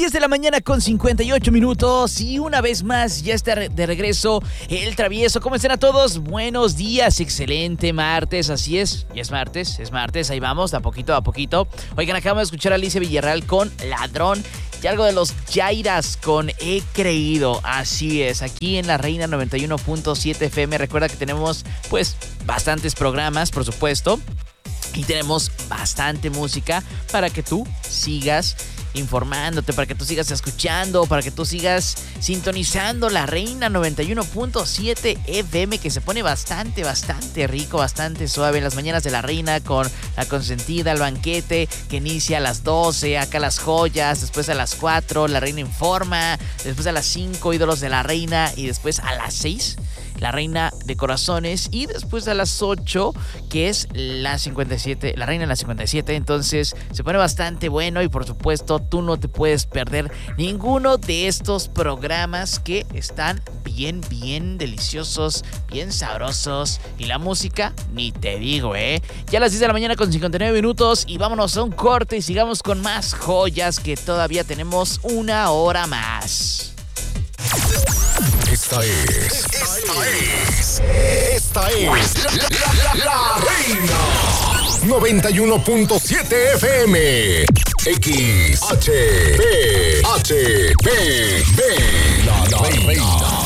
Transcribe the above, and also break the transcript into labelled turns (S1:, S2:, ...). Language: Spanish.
S1: 10 de la mañana con 58 minutos y una vez más ya está de regreso el Travieso. ¿Cómo están a todos? Buenos días, excelente martes, así es. Ya es martes, ahí vamos, de a poquito. Oigan, acabamos de escuchar a Alicia Villarreal con Ladrón y algo de los Jairas con He Creído. Así es, aquí en La Reina 91.7 FM. Recuerda que tenemos pues bastantes programas, por supuesto, y tenemos bastante música para que tú sigas informándote, para que tú sigas escuchando, para que tú sigas sintonizando La Reina 91.7 FM, que se pone bastante rico, bastante suave en las mañanas de La Reina, con La Consentida, El Banquete, que inicia a las 12, acá Las Joyas, después a las 4, La Reina Informa, después a las 5, Ídolos de la Reina, y después a las 6, La Reina de Corazones, y después a las 8, que es la 57, La Reina en la 57. Entonces se pone bastante bueno y por supuesto tú no te puedes perder ninguno de estos programas que están bien deliciosos, bien sabrosos, y la música ni te digo, Ya a las 10 de la mañana con 59 minutos y vámonos a un corte y sigamos con más joyas, que todavía tenemos una hora más.
S2: Esta es La Reina 91.7 FM XHBHB La Reina